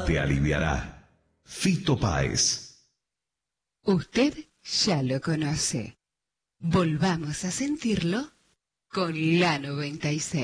te aliviará. Fito Páez. Usted ya lo conoce. Volvamos a sentirlo con la 96.